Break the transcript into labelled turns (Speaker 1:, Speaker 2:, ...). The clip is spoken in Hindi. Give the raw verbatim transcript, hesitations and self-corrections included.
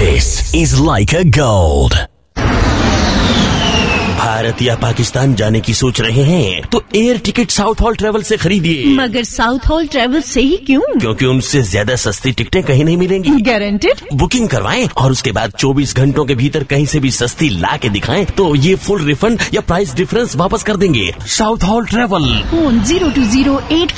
Speaker 1: This is Leica Gold.
Speaker 2: Bharat या पाकिस्तान जाने की सोच रहे हैं तो air ticket south hall travel से खरीदिए।
Speaker 3: मगर साउथ हॉल ट्रेवल से ही क्यों?
Speaker 2: क्योंकि उनसे ज्यादा सस्ती टिकटें कहीं नहीं मिलेंगी।
Speaker 3: गारंटेड?
Speaker 2: बुकिंग करवाएं और उसके बाद चौबीस घंटों के भीतर कहीं से भी सस्ती ला के दिखाएं तो ये फुल रिफंड या प्राइस डिफरेंस वापस कर देंगे। South hall travel.
Speaker 3: Phone zero to zero eight